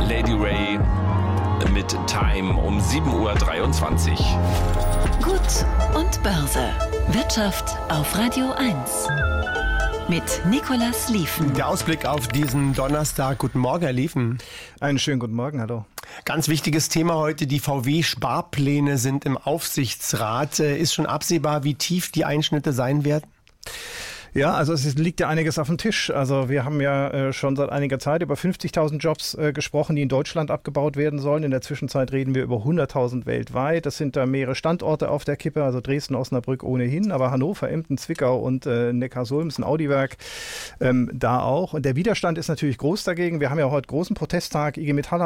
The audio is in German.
Lady Ray mit Time um 7.23 Uhr. Gut und Börse. Wirtschaft auf Radio 1. Mit Nicolas Lieven. Der Ausblick auf diesen Donnerstag. Guten Morgen, Herr Lieven. Einen schönen guten Morgen, hallo. Ganz wichtiges Thema heute. Die VW-Sparpläne sind im Aufsichtsrat. Ist schon absehbar, wie tief die Einschnitte sein werden? Ja, also es liegt ja einiges auf dem Tisch. Also wir haben ja schon seit einiger Zeit über 50.000 Jobs gesprochen, die in Deutschland abgebaut werden sollen. In der Zwischenzeit reden wir über 100.000 weltweit. Das sind da mehrere Standorte auf der Kippe, also Dresden, Osnabrück ohnehin, aber Hannover, Emden, Zwickau und Neckarsulm ist ein Audiwerk da auch. Und der Widerstand ist natürlich groß dagegen. Wir haben ja heute großen Protesttag. IG Metall